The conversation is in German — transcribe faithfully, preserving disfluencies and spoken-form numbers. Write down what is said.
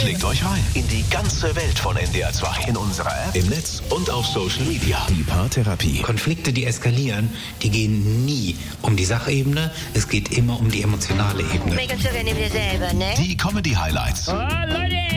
Klickt euch rein in die ganze Welt von N D R zwei. In unserer App, im Netz und auf Social Media. Die Paartherapie. Konflikte, die eskalieren, die gehen nie um die Sachebene. Es geht immer um die emotionale Ebene. Make it so, wir nehmen dir selber, ne? Die Comedy-Highlights. Oh, Leute!